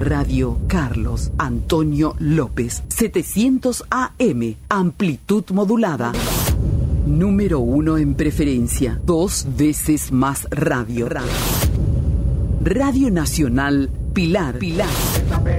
Radio Carlos Antonio López, 700 AM, amplitud modulada. Número 1 en preferencia, 2 veces más radio. Radio Nacional Pilar.